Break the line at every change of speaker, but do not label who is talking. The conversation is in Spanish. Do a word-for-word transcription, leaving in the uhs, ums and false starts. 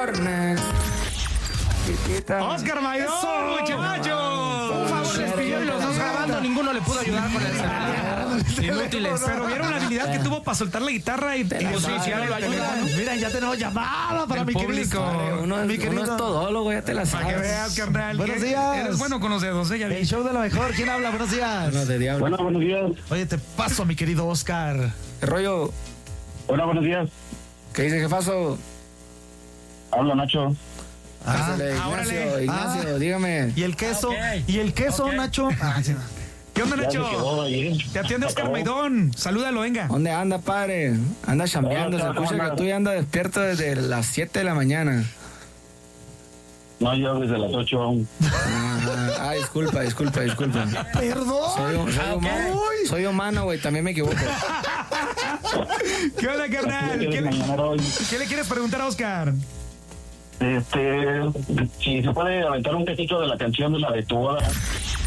mejor. Chiquita.
Oscar Maidón, muchachos.
Un favor les pidió y los dos grabando, ninguno le pudo ayudar con el celular. Inútiles.
Pero vieron la habilidad que tuvo para soltar la guitarra y posicionar el teléfono.
Mira, ya tenemos llamada para
El
mi
público.
querido.
Uno,
mi
es-
querido.
uno es todólogo, ya te la
Para que
sabes.
veas, carnal.
Buenos
que
días.
Eres bueno con los dedos, ¿eh? Ya vi.
El show de lo mejor. ¿Quién habla? Buenos días.
No, de diablo.
Bueno, buenos días.
Oye, te paso, mi querido Oscar.
¿Qué rollo?
Hola, buenos días.
¿Qué dice, jefazo?
Habla Nacho.
Ah,
Pásale, Ignacio,
órale.
Ignacio,
Ah.
dígame.
¿Y el queso?
Ok.
¿Y el queso,
Ok.
Nacho? Ah, sí.
¿Qué onda,
Ya se
Nacho?
quedó ahí.
Te atiende Oscar
Acabó.
Maidón. Salúdalo, venga.
¿Dónde anda, padre? Anda chambeando, se
Hola,
escucha
hola.
que tú ya andas despierto desde las siete de la mañana.
No, yo desde las ocho aún.
Ajá. Ah, disculpa, disculpa, disculpa.
Perdón.
Soy, soy
Ah, ok.
humano, soy humano, güey, también me equivoco.
¿Qué onda, carnal? ¿Qué le,
Mañana hoy.
qué le quieres preguntar a Oscar?
Este, si se puede aventar un petito de la canción de la de tu boda.